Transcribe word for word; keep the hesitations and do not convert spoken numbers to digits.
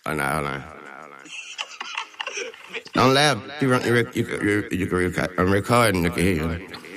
Oh, no, hold on. Don't laugh. You, rec- you, rec- you, you, you, you, I'm recording. You can hear you.